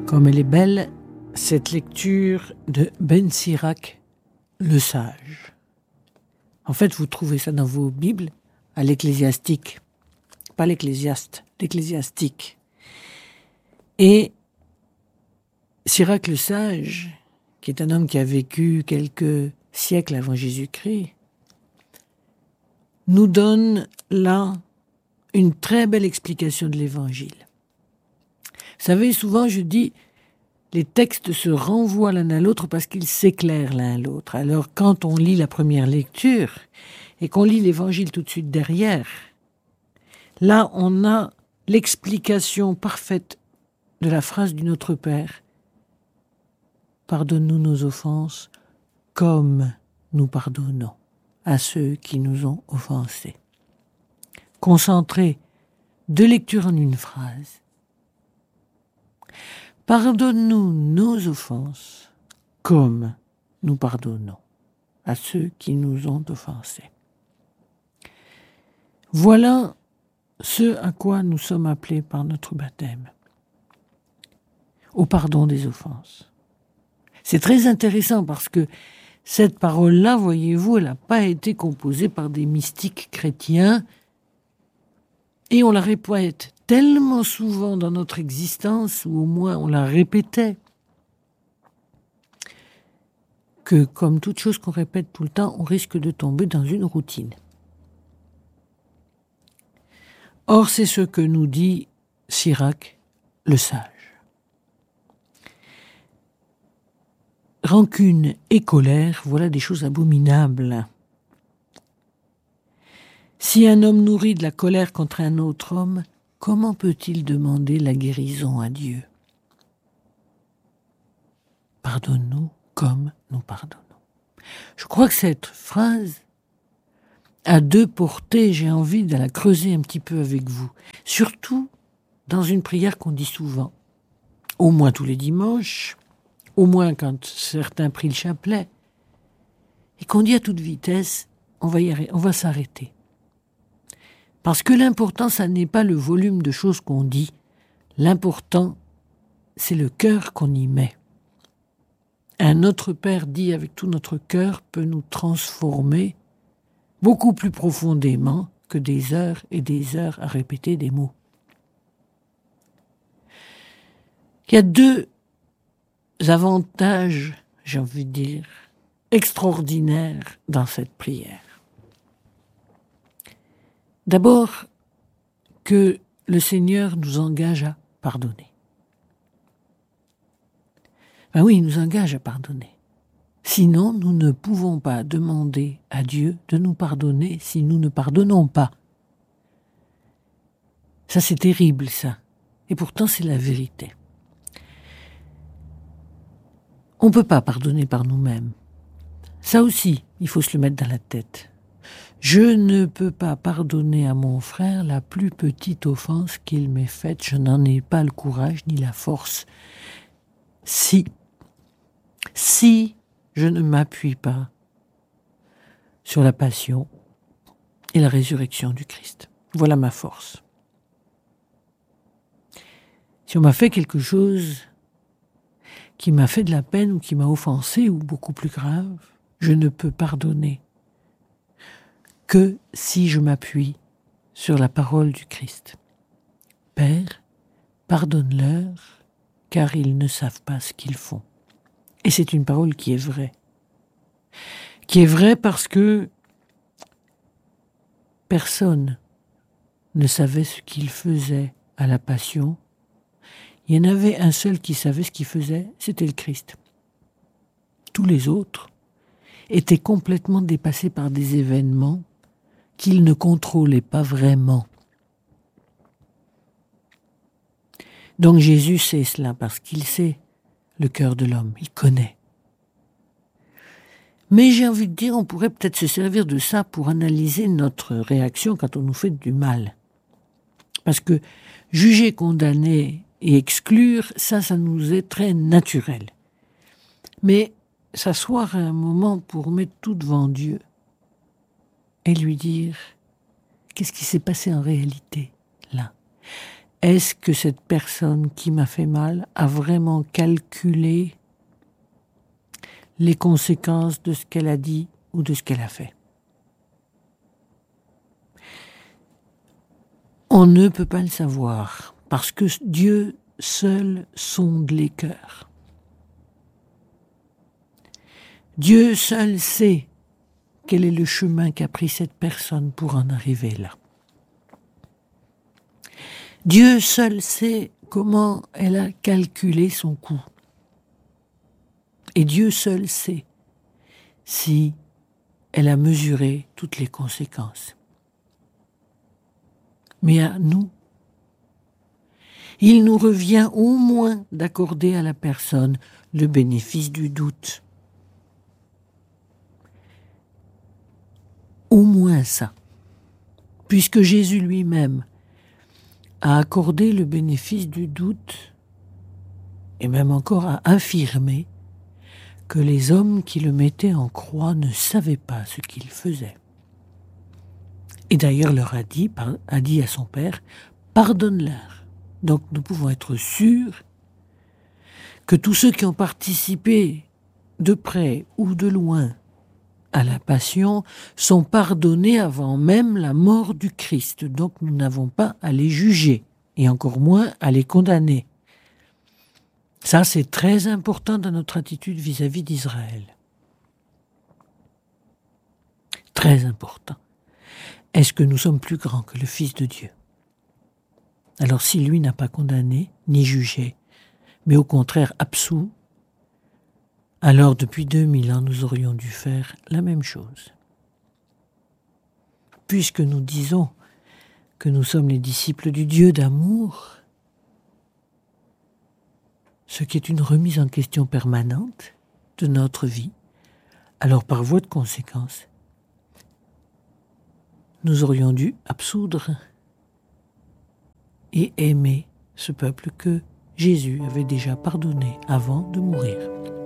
Comme elle est belle, cette lecture de Ben Sirac, le sage. En fait, vous trouvez ça dans vos Bibles à l'Ecclésiastique. Pas l'Ecclésiaste, l'Ecclésiastique. Et Sirac le sage, qui est un homme qui a vécu quelques siècles avant Jésus-Christ, nous donne là une très belle explication de l'Évangile. Vous savez, souvent je dis, les textes se renvoient l'un à l'autre parce qu'ils s'éclairent l'un à l'autre. Alors quand on lit la première lecture et qu'on lit l'Évangile tout de suite derrière, là on a l'explication parfaite de la phrase du Notre Père. Pardonne-nous nos offenses comme nous pardonnons à ceux qui nous ont offensés. Concentré, deux lectures en une phrase. Pardonne-nous nos offenses comme nous pardonnons à ceux qui nous ont offensés. Voilà ce à quoi nous sommes appelés par notre baptême, au pardon des offenses. C'est très intéressant parce que cette parole-là, voyez-vous, elle n'a pas été composée par des mystiques chrétiens et on la répète tellement souvent dans notre existence, ou au moins on la répétait, que comme toute chose qu'on répète tout le temps, on risque de tomber dans une routine. Or, c'est ce que nous dit Sirac, le sage. Rancune et colère, voilà des choses abominables. Si un homme nourrit de la colère contre un autre homme, comment peut-il demander la guérison à Dieu ? Pardonne-nous comme nous pardonnons. Je crois que cette phrase a deux portées, j'ai envie de la creuser un petit peu avec vous. Surtout dans une prière qu'on dit souvent, au moins tous les dimanches, au moins quand certains prient le chapelet, et qu'on dit à toute vitesse, on va s'arrêter. Parce que l'important, ça n'est pas le volume de choses qu'on dit. L'important, c'est le cœur qu'on y met. Un Notre Père dit avec tout notre cœur peut nous transformer beaucoup plus profondément que des heures et des heures à répéter des mots. Il y a deux avantages, j'ai envie de dire, extraordinaires dans cette prière. D'abord, que le Seigneur nous engage à pardonner. Ben oui, il nous engage à pardonner. Sinon, nous ne pouvons pas demander à Dieu de nous pardonner si nous ne pardonnons pas. Ça, c'est terrible, ça. Et pourtant, c'est la vérité. On ne peut pas pardonner par nous-mêmes. Ça aussi, il faut se le mettre dans la tête. Je ne peux pas pardonner à mon frère la plus petite offense qu'il m'ait faite. Je n'en ai pas le courage ni la force. Si je ne m'appuie pas sur la passion et la résurrection du Christ. Voilà ma force. Si on m'a fait quelque chose qui m'a fait de la peine ou qui m'a offensé ou beaucoup plus grave, je ne peux pardonner que si je m'appuie sur la parole du Christ. Père, pardonne-leur, car ils ne savent pas ce qu'ils font. Et c'est une parole qui est vraie. Qui est vraie parce que personne ne savait ce qu'il faisait à la Passion. Il y en avait un seul qui savait ce qu'il faisait, c'était le Christ. Tous les autres étaient complètement dépassés par des événements qu'il ne contrôlait pas vraiment. Donc Jésus sait cela parce qu'il sait le cœur de l'homme, il connaît. Mais j'ai envie de dire, on pourrait peut-être se servir de ça pour analyser notre réaction quand on nous fait du mal. Parce que juger, condamner et exclure, ça nous est très naturel. Mais s'asseoir à un moment pour mettre tout devant Dieu et lui dire qu'est-ce qui s'est passé en réalité là. est-ce que cette personne qui m'a fait mal a vraiment calculé les conséquences de ce qu'elle a dit ou de ce qu'elle a fait? On ne peut pas le savoir, parce que Dieu seul sonde les cœurs. Dieu seul sait quel est le chemin qu'a pris cette personne pour en arriver là. Dieu seul sait comment elle a calculé son coût. Et Dieu seul sait si elle a mesuré toutes les conséquences. Mais à nous, il nous revient au moins d'accorder à la personne le bénéfice du doute. Au moins ça. Puisque Jésus lui-même a accordé le bénéfice du doute, et même encore a affirmé que les hommes qui le mettaient en croix ne savaient pas ce qu'ils faisaient. Et d'ailleurs leur a dit à son Père, pardonne-leur. Donc nous pouvons être sûrs que tous ceux qui ont participé de près ou de loin à la passion sont pardonnés avant même la mort du Christ. Donc nous n'avons pas à les juger, et encore moins à les condamner. Ça, c'est très important dans notre attitude vis-à-vis d'Israël. Très important. Est-ce que nous sommes plus grands que le Fils de Dieu? Alors si lui n'a pas condamné, ni jugé, mais au contraire absous, alors depuis 2000 ans, nous aurions dû faire la même chose. Puisque nous disons que nous sommes les disciples du Dieu d'amour, ce qui est une remise en question permanente de notre vie, alors par voie de conséquence, nous aurions dû absoudre et aimer ce peuple que Jésus avait déjà pardonné avant de mourir.